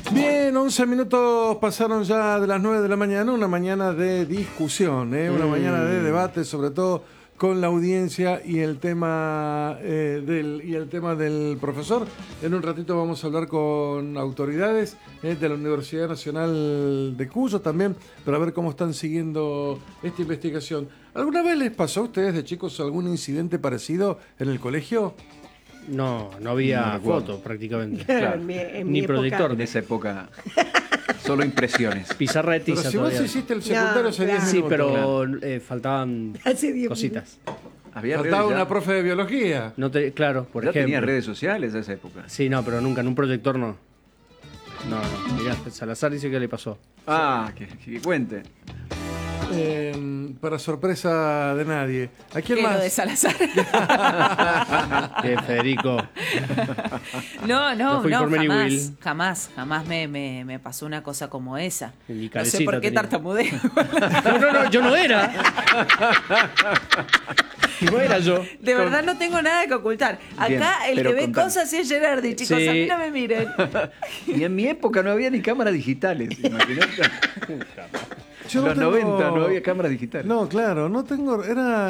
Bien, 11 minutos pasaron ya de las 9 de la mañana, una mañana de discusión, una mañana de debate, sobre todo con la audiencia y el tema del profesor. En un ratito vamos a hablar con autoridades de la Universidad Nacional de Cuyo también, para ver cómo están siguiendo esta investigación. ¿Alguna vez les pasó a ustedes de chicos algún incidente parecido en el colegio? No había foto prácticamente. Claro. En mi proyector. En esa época, solo impresiones. Pizarra de tiza Pero si todavía. vos hiciste el secundario hace 10 Sí, minutos. pero faltaban Hace 10 cositas. Había Faltaba redes ya. una profe de biología. Claro, por Ya ejemplo. tenía redes sociales en esa época. Sí, no, pero nunca, en un proyector no. No. Mirá, Salazar dice que le pasó. Ah, que cuente. Para sorpresa de nadie. ¿A quién ¿Qué, más? lo de Salazar? Federico. No, fue informe ni Will. jamás me pasó una cosa como esa. Ni No sé cabecita por qué tenía. tartamudeo. No, yo no era. No era yo. De verdad no tengo nada que ocultar. Acá Bien, el pero que ve contame. cosas es Gerardi, chicos. Sí. A mí no me miren. Y en mi época no había ni cámaras digitales, imagínate. Yo Los no tengo- 90 no había cámaras digitales. No, claro, no tengo.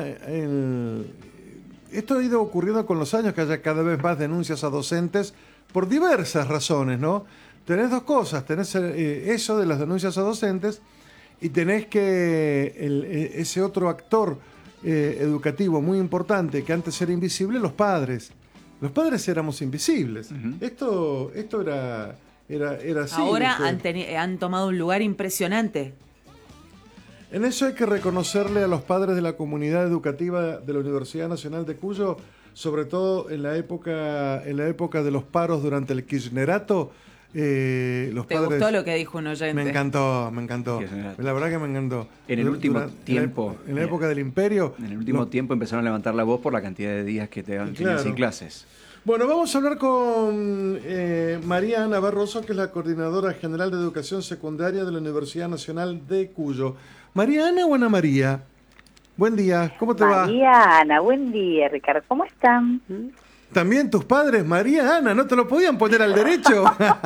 Esto ha ido ocurriendo con los años, que haya cada vez más denuncias a docentes por diversas razones, ¿no? Tenés dos cosas: tenés eso de las denuncias a docentes y tenés que ese otro actor educativo muy importante que antes era invisible, los padres. Los padres éramos invisibles. Esto era así. Ahora ¿viste? han tomado un lugar impresionante. En eso hay que reconocerle a los padres de la comunidad educativa de la Universidad Nacional de Cuyo, sobre todo en la época de los paros durante el kirchnerato. Los ¿Te padres, gustó lo que dijo un oyente? Me encantó. Kirchnererato. La verdad que me encantó. En el último tiempo. En la época del imperio. En el último tiempo empezaron a levantar la voz por la cantidad de días que tenían Claro. sin clases. Bueno, vamos a hablar con María Ana Barroso, que es la Coordinadora General de Educación Secundaria de la Universidad Nacional de Cuyo. María Ana o Ana María, buen día, ¿cómo te va? María Ana, buen día, Ricardo, ¿cómo están? También tus padres, María Ana, ¿no te lo podían poner al derecho?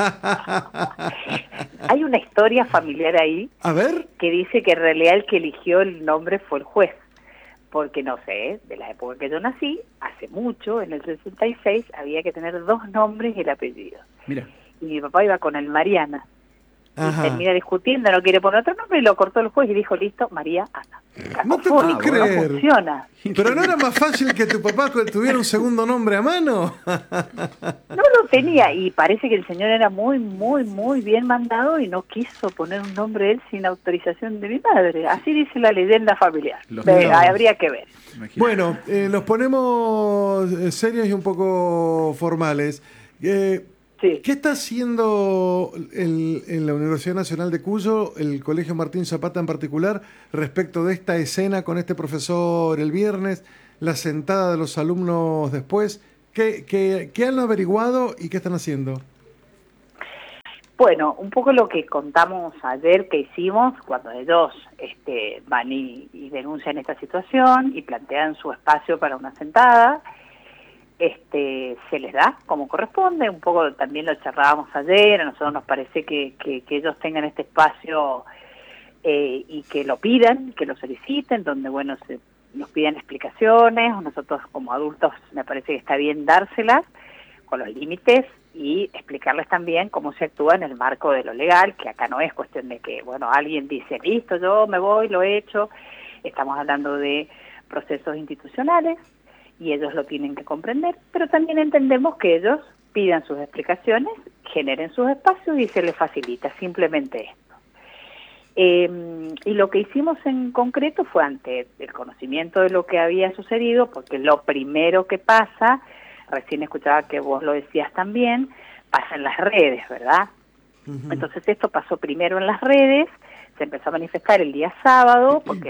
Hay una historia familiar ahí A ver. que dice que en realidad el que eligió el nombre fue el juez, porque no sé, de la época que yo nací, hace mucho, en el 66, había que tener dos nombres y el apellido. Mira. Y mi papá iba con el Mariana. Ajá. Y termina discutiendo, no quiere poner otro nombre, y lo cortó el juez y dijo, listo, María Ana. No te puedo Cacofónico, creer. No funciona. ¿Pero no era más fácil que tu papá tuviera un segundo nombre a mano? No lo tenía, y parece que el señor era muy bien mandado y no quiso poner un nombre él sin autorización de mi madre. Así dice la leyenda familiar. Los Habría que ver. Imagínate. Bueno, los ponemos serios y un poco formales. Sí. ¿Qué está haciendo en la Universidad Nacional de Cuyo, el Colegio Martín Zapata en particular, respecto de esta escena con este profesor el viernes, la sentada de los alumnos después? ¿Qué han averiguado y qué están haciendo? Bueno, un poco lo que contamos ayer que hicimos cuando ellos van y denuncian esta situación y plantean su espacio para una sentada. Se les da como corresponde, un poco también lo charlábamos ayer, a nosotros nos parece que ellos tengan este espacio y que lo pidan, que lo soliciten, donde bueno nos pidan explicaciones, nosotros como adultos me parece que está bien dárselas con los límites y explicarles también cómo se actúa en el marco de lo legal, que acá no es cuestión de que bueno alguien dice listo, yo me voy, lo he hecho, estamos hablando de procesos institucionales y ellos lo tienen que comprender, pero también entendemos que ellos pidan sus explicaciones, generen sus espacios y se les facilita simplemente esto. Y lo que hicimos en concreto fue ante el conocimiento de lo que había sucedido, porque lo primero que pasa, recién escuchaba que vos lo decías también, pasa en las redes, ¿verdad? Uh-huh. Entonces esto pasó primero en las redes, se empezó a manifestar el día sábado, porque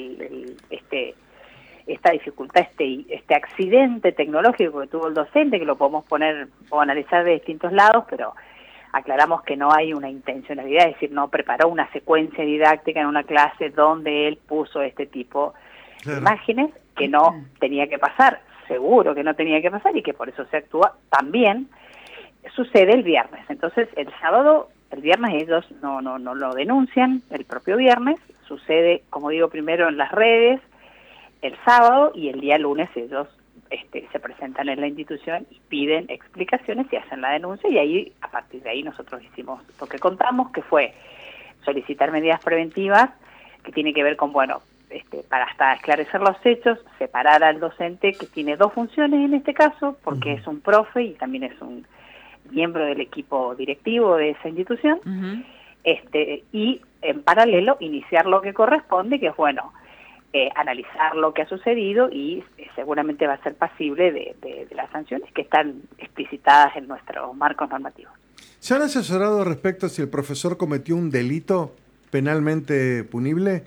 esta dificultad, este accidente tecnológico que tuvo el docente, que lo podemos poner o analizar de distintos lados, pero aclaramos que no hay una intencionalidad, es decir, no preparó una secuencia didáctica en una clase donde él puso este tipo de imágenes que no tenía que pasar, seguro que no tenía que pasar y que por eso se actúa también. Sucede el viernes, entonces el sábado El viernes ellos no lo denuncian, el propio viernes, sucede, como digo, primero en las redes, el sábado, y el día lunes ellos se presentan en la institución y piden explicaciones y hacen la denuncia, y ahí, a partir de ahí, nosotros hicimos lo que contamos, que fue solicitar medidas preventivas, que tiene que ver con, bueno, para hasta esclarecer los hechos, separar al docente, que tiene dos funciones en este caso, porque es un profe y también es un miembro del equipo directivo de esa institución, y en paralelo iniciar lo que corresponde, que es, bueno, analizar lo que ha sucedido, y seguramente va a ser pasible de las sanciones que están explicitadas en nuestros marcos normativos. ¿Se han asesorado respecto a si el profesor cometió un delito penalmente punible?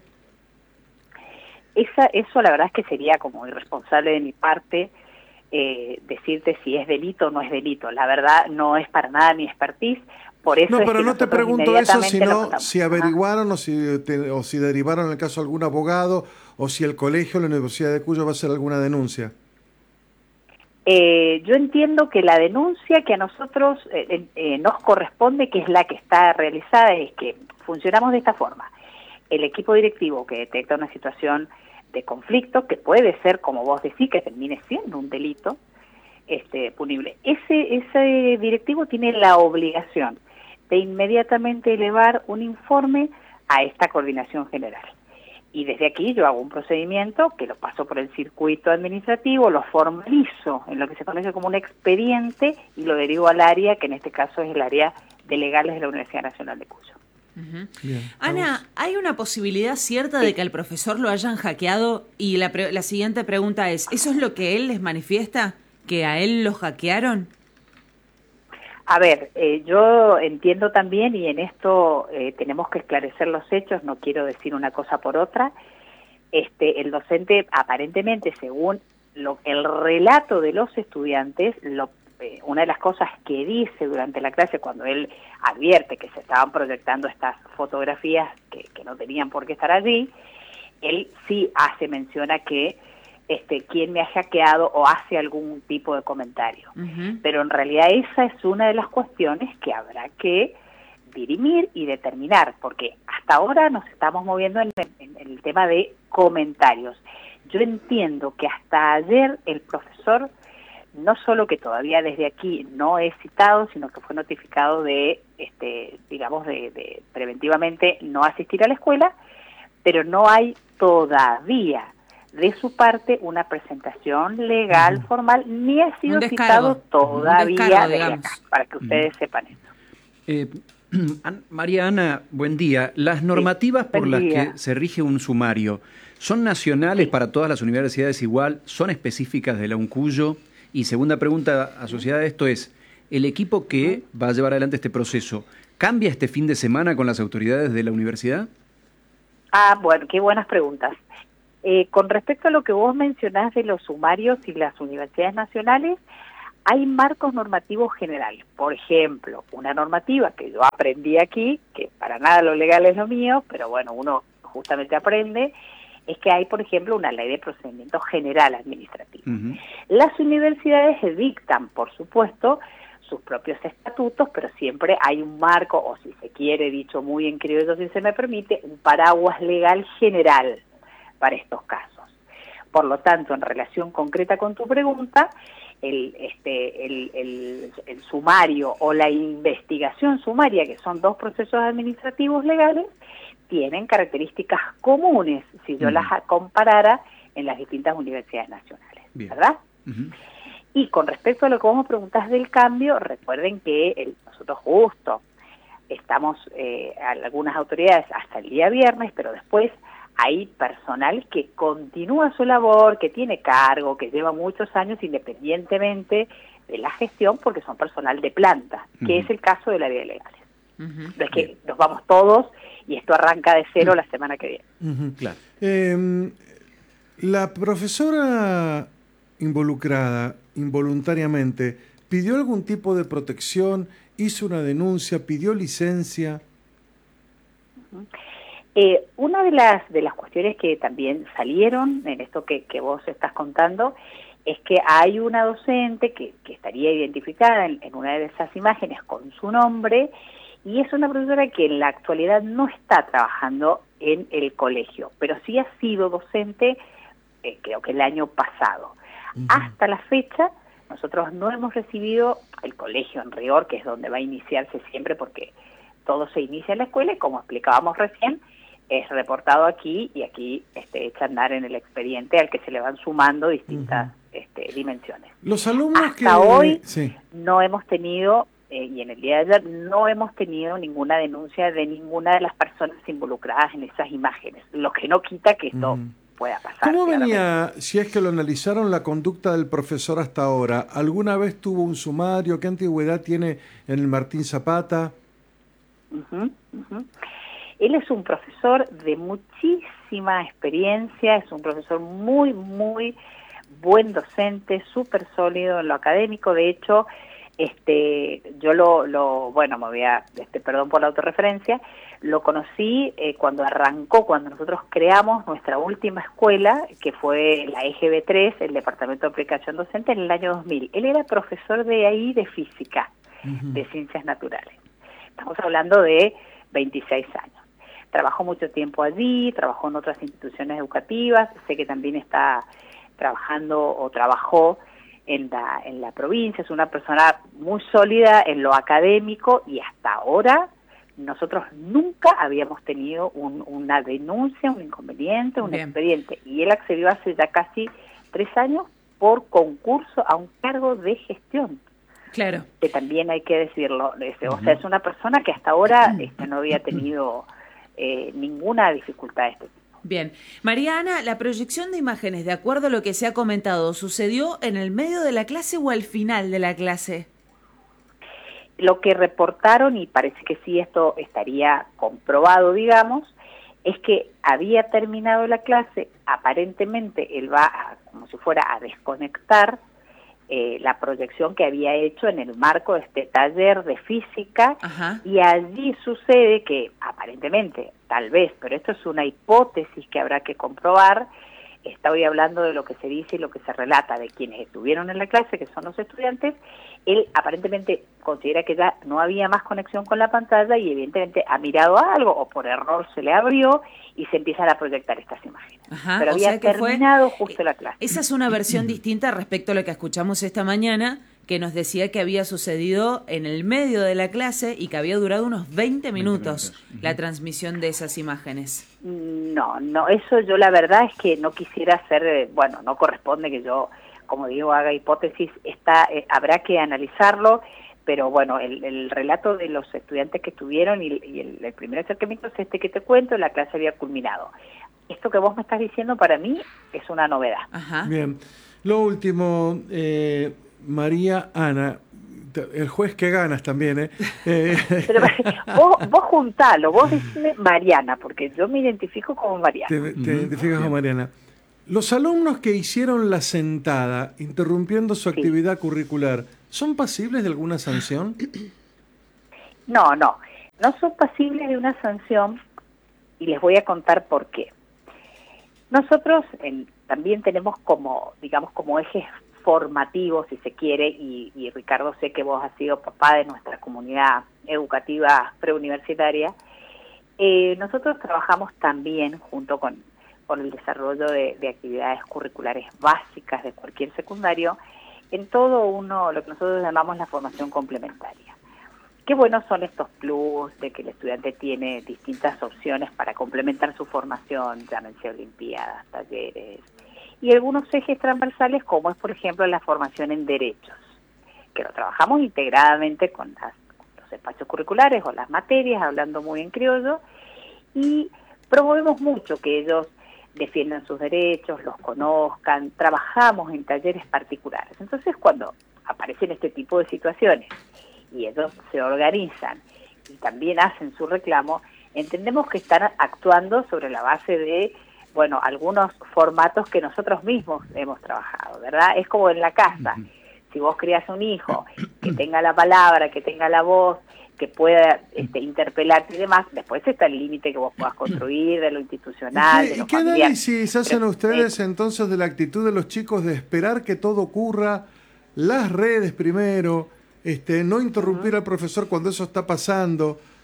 Eso la verdad es que sería como irresponsable de mi parte decirte si es delito o no es delito. La verdad no es para nada mi expertise. Por eso no, es pero que no te pregunto eso, sino si averiguaron Ajá. o si derivaron en el caso algún abogado, o si el colegio, la Universidad de Cuyo va a hacer alguna denuncia. Yo entiendo que la denuncia que a nosotros nos corresponde, que es la que está realizada, es que funcionamos de esta forma. El equipo directivo que detecta una situación de conflicto, que puede ser, como vos decís, que termine siendo un delito punible, ese directivo tiene la obligación de inmediatamente elevar un informe a esta coordinación general. Y desde aquí yo hago un procedimiento que lo paso por el circuito administrativo, lo formalizo en lo que se conoce como un expediente y lo derivo al área, que en este caso es el área de legales de la Universidad Nacional de Cuyo. Bien, Ana, ¿hay una posibilidad cierta de que al profesor lo hayan hackeado? Y la siguiente pregunta es, ¿eso es lo que él les manifiesta? ¿Que a él lo hackearon? A ver, yo entiendo también, y en esto tenemos que esclarecer los hechos, no quiero decir una cosa por otra. El docente, aparentemente, según el relato de los estudiantes, una de las cosas que dice durante la clase, cuando él advierte que se estaban proyectando estas fotografías que no tenían por qué estar allí, él sí menciona que quién me ha hackeado, o hace algún tipo de comentario. Pero en realidad esa es una de las cuestiones que habrá que dirimir y determinar, porque hasta ahora nos estamos moviendo en el tema de comentarios. Yo entiendo que hasta ayer el profesor, no solo que todavía desde aquí no es citado, sino que fue notificado de preventivamente no asistir a la escuela, pero no hay todavía de su parte una presentación legal formal, ni ha sido citado todavía desde acá, para que ustedes sepan esto. María Ana, buen día. Las normativas por las que se rige un sumario, ¿son nacionales para todas las universidades igual? ¿Son específicas de la UNCUYO? Y segunda pregunta asociada a esto es, ¿el equipo que va a llevar adelante este proceso cambia este fin de semana con las autoridades de la universidad? Bueno, qué buenas preguntas. Con respecto a lo que vos mencionás de los sumarios y las universidades nacionales, hay marcos normativos generales. Por ejemplo, una normativa que yo aprendí aquí, que para nada lo legal es lo mío, pero bueno, uno justamente aprende, es que hay, por ejemplo, una ley de procedimiento general administrativo. Las universidades dictan, por supuesto, sus propios estatutos, pero siempre hay un marco, o si se quiere, dicho muy en criollo, si se me permite, un paraguas legal general para estos casos. Por lo tanto, en relación concreta con tu pregunta, el sumario o la investigación sumaria, que son dos procesos administrativos legales, tienen características comunes si yo las comparara en las distintas universidades nacionales, ¿verdad? Y con respecto a lo que vos me preguntás del cambio, recuerden que nosotros justo estamos, algunas autoridades hasta el día viernes, pero después hay personal que continúa su labor, que tiene cargo, que lleva muchos años independientemente de la gestión, porque son personal de planta, que es el caso del área de legales. No es que nos vamos todos y esto arranca de cero la semana que viene. Claro. La profesora involucrada involuntariamente, ¿pidió algún tipo de protección? ¿Hizo una denuncia? ¿Pidió licencia? Una de las cuestiones que también salieron en esto que vos estás contando es que hay una docente que estaría identificada en una de esas imágenes con su nombre Y es una profesora que en la actualidad no está trabajando en el colegio, pero sí ha sido docente, creo que el año pasado. Hasta la fecha, nosotros no hemos recibido el colegio en rigor, que es donde va a iniciarse siempre, porque todo se inicia en la escuela, y como explicábamos recién, es reportado aquí, y aquí echa a andar en el expediente al que se le van sumando distintas dimensiones. Los alumnos hasta hoy no hemos tenido, y en el día de ayer, no hemos tenido ninguna denuncia de ninguna de las personas involucradas en esas imágenes, lo que no quita que esto pueda pasar. ¿Cómo venía, si es que lo analizaron, la conducta del profesor hasta ahora? ¿Alguna vez tuvo un sumario? ¿Qué antigüedad tiene en el Martín Zapata? Él es un profesor de muchísima experiencia, es un profesor muy, muy buen docente, súper sólido en lo académico. De hecho, yo bueno, me voy a, perdón por la autorreferencia, lo conocí cuando cuando nosotros creamos nuestra última escuela, que fue la EGB3, el Departamento de Aplicación Docente, en el año 2000. Él era profesor de ahí de física, de ciencias naturales. Estamos hablando de 26 años. Trabajó mucho tiempo allí, trabajó en otras instituciones educativas, sé que también está trabajando o trabajó en la provincia. Es una persona muy sólida en lo académico, y hasta ahora nosotros nunca habíamos tenido una denuncia, un inconveniente, un expediente. Y él accedió hace ya casi 3 años por concurso a un cargo de gestión. Claro. Que también hay que decirlo. O sea, es una persona que hasta ahora no había tenido ninguna dificultad de este tipo. Bien. María Ana, la proyección de imágenes, de acuerdo a lo que se ha comentado, ¿sucedió en el medio de la clase o al final de la clase? Lo que reportaron, y parece que sí esto estaría comprobado, digamos, es que había terminado la clase, aparentemente él va como si fuera a desconectar la proyección que había hecho en el marco de este taller de física. Ajá. Y allí sucede que aparentemente, tal vez, pero esto es una hipótesis que habrá que comprobar, estoy hablando de lo que se dice y lo que se relata de quienes estuvieron en la clase, que son los estudiantes. Él aparentemente considera que ya no había más conexión con la pantalla y evidentemente ha mirado algo, o por error se le abrió y se empiezan a proyectar estas imágenes. Ajá, pero había terminado justo la clase. Esa es una versión distinta respecto a lo que escuchamos esta mañana, que nos decía que había sucedido en el medio de la clase y que había durado unos 20 minutos la transmisión de esas imágenes. No, eso yo la verdad es que no quisiera hacer, no corresponde que yo, como digo, haga hipótesis, habrá que analizarlo, pero bueno, el relato de los estudiantes que estuvieron y el primer acercamiento es que te cuento, la clase había culminado. Esto que vos me estás diciendo para mí es una novedad. Ajá. Bien, lo último, María Ana, el juez que ganas también, ¿eh? Pero vos juntalo, vos decime Mariana, porque yo me identifico como Mariana. Te identificas como Mariana. Los alumnos que hicieron la sentada, interrumpiendo su actividad curricular, ¿son pasibles de alguna sanción? No son pasibles de una sanción, y les voy a contar por qué. Nosotros también tenemos como ejes formativos, si se quiere, y Ricardo, sé que vos has sido papá de nuestra comunidad educativa preuniversitaria. Nosotros trabajamos también junto con el desarrollo de actividades curriculares básicas de cualquier secundario, en todo lo que nosotros llamamos la formación complementaria. Qué buenos son estos plus de que el estudiante tiene distintas opciones para complementar su formación, llámense olimpiadas, talleres, y algunos ejes transversales, como es, por ejemplo, la formación en derechos, que lo trabajamos integradamente con los espacios curriculares o las materias, hablando muy en criollo, y promovemos mucho que ellos defiendan sus derechos, los conozcan, trabajamos en talleres particulares. Entonces, cuando aparecen este tipo de situaciones y ellos se organizan y también hacen su reclamo, entendemos que están actuando sobre la base de, algunos formatos que nosotros mismos hemos trabajado, ¿verdad? Es como en la casa. Si vos criás un hijo que tenga la palabra, que tenga la voz, que pueda interpelarte y demás, después está el límite que vos puedas construir de lo institucional, de lo familiar. ¿Qué análisis hacen ustedes entonces de la actitud de los chicos de esperar que todo ocurra, las redes primero, no interrumpir al profesor cuando eso está pasando?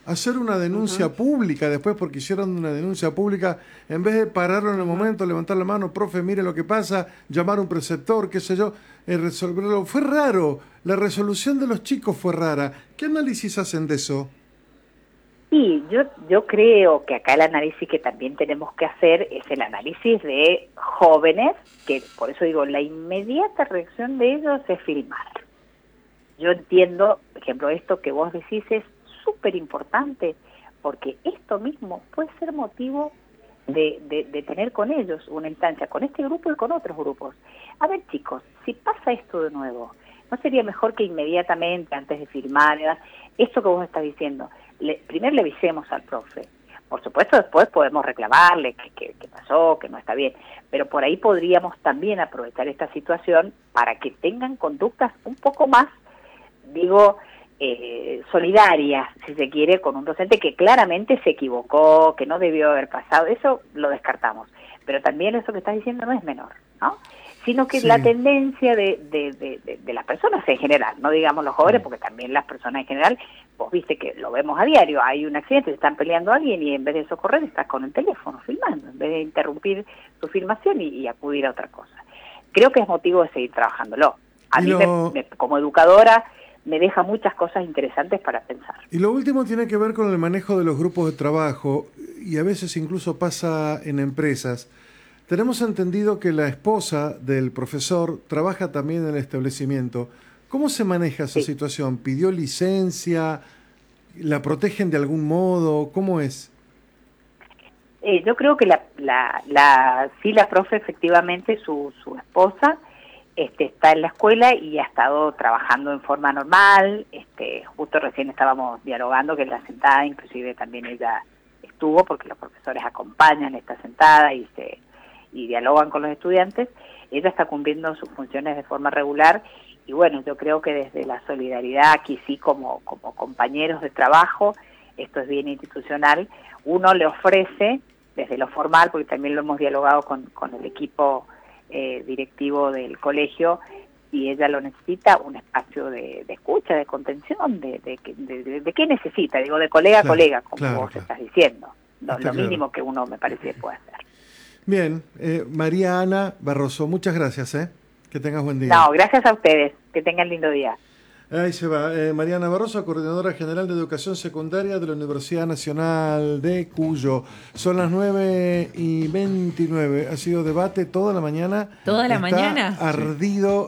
hacer una denuncia pública después, porque hicieron una denuncia pública, en vez de pararlo en el momento, levantar la mano, profe, mire lo que pasa, llamar a un preceptor, qué sé yo, resolverlo. Fue raro, la resolución de los chicos fue rara. ¿Qué análisis hacen de eso? Sí, yo creo que acá el análisis que también tenemos que hacer es el análisis de jóvenes, que por eso digo, la inmediata reacción de ellos es filmar. Yo entiendo, por ejemplo, esto que vos decís es súper importante, porque esto mismo puede ser motivo de tener con ellos una instancia, con este grupo y con otros grupos. A ver, chicos, si pasa esto de nuevo, ¿no sería mejor que inmediatamente, antes de filmar, esto que vos estás diciendo, primero le avisemos al profe? Por supuesto, después podemos reclamarle que pasó, que no está bien, pero por ahí podríamos también aprovechar esta situación para que tengan conductas un poco más, solidarias, si se quiere, con un docente que claramente se equivocó, que no debió haber pasado. Eso lo descartamos, pero también eso que estás diciendo no es menor, ¿no? Sino que la tendencia de las personas en general, no digamos los jóvenes, porque también las personas en general, vos viste que lo vemos a diario, hay un accidente, se están peleando a alguien y en vez de socorrer estás con el teléfono filmando, en vez de interrumpir tu filmación y acudir a otra cosa. Creo que es motivo de seguir trabajándolo. A mí como educadora me deja muchas cosas interesantes para pensar. Y lo último tiene que ver con el manejo de los grupos de trabajo, y a veces incluso pasa en empresas. Tenemos entendido que la esposa del profesor trabaja también en el establecimiento. ¿Cómo se maneja esa situación? ¿Pidió licencia? ¿La protegen de algún modo? ¿Cómo es? Yo creo que la profe, efectivamente, su esposa, está en la escuela y ha estado trabajando en forma normal. Justo recién estábamos dialogando que en la sentada, inclusive también ella estuvo, porque los profesores acompañan esta sentada y dialogan con los estudiantes. Ella está cumpliendo sus funciones de forma regular y bueno, yo creo que desde la solidaridad, aquí sí como compañeros de trabajo, esto es bien institucional, uno le ofrece desde lo formal, porque también lo hemos dialogado con el equipo directivo del colegio, y ella lo necesita, un espacio de escucha, de contención, de qué necesita, digo, de colega a colega, como vos estás diciendo, lo mínimo que uno me parece que puede hacer. Bien, María Ana Barroso, muchas gracias, que tengas buen día. No, gracias a ustedes, que tengan lindo día. Ahí se va, Mariana Barroso, coordinadora general de Educación Secundaria de la Universidad Nacional de Cuyo. Son las 9:29, ha sido debate toda la mañana. ¿Toda la mañana? Ardido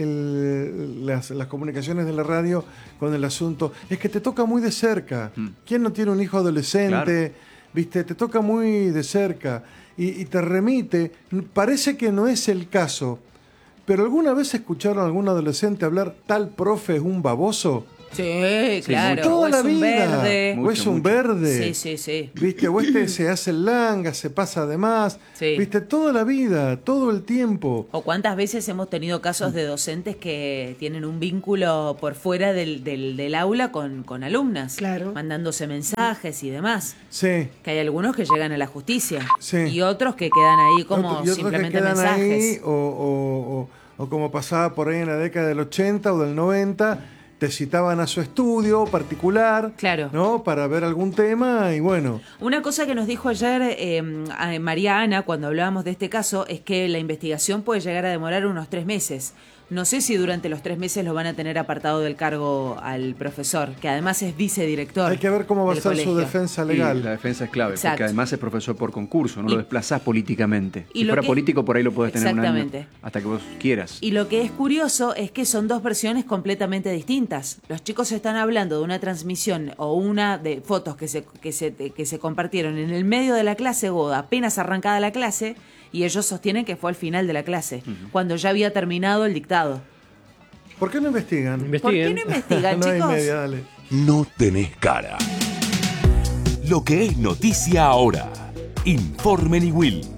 las comunicaciones de la radio con el asunto. Es que te toca muy de cerca. ¿Quién no tiene un hijo adolescente? Claro. ¿Viste? Te toca muy de cerca y te remite. Parece que no es el caso. ¿Pero alguna vez escucharon a algún adolescente hablar tal profe es un baboso? Sí, claro. Toda la vida. Verde. O es un verde. Sí. ¿Viste? O se hace el langa, se pasa de más. Sí. ¿Viste? Toda la vida, todo el tiempo. O cuántas veces hemos tenido casos de docentes que tienen un vínculo por fuera del aula con alumnas. Claro. Mandándose mensajes y demás. Sí. Que hay algunos que llegan a la justicia. Sí. Y otros que quedan ahí como simplemente mensajes. Ahí, o como pasaba por ahí en la década del 80 o del 90... te citaban a su estudio particular, claro, ¿no? Para ver algún tema y bueno. Una cosa que nos dijo ayer María Ana cuando hablábamos de este caso es que la investigación puede llegar a demorar unos 3 meses. No sé si durante los 3 meses lo van a tener apartado del cargo al profesor, que además es vicedirector. Hay que ver cómo va a ser su defensa legal. Sí, la defensa es clave, exacto, porque además es profesor por concurso, no lo desplazás políticamente. Si fuera político, por ahí lo podés tener un año hasta que vos quieras. Y lo que es curioso es que son 2 versiones completamente distintas. Los chicos están hablando de una transmisión o una de fotos que se compartieron en el medio de la clase o apenas arrancada la clase, y ellos sostienen que fue al final de la clase, cuando ya había terminado el dictado. ¿Por qué no investigan? ¿Por qué no investigan, chicos? 9:30, dale. No tenés cara. Lo que es noticia ahora. Informe Niwil.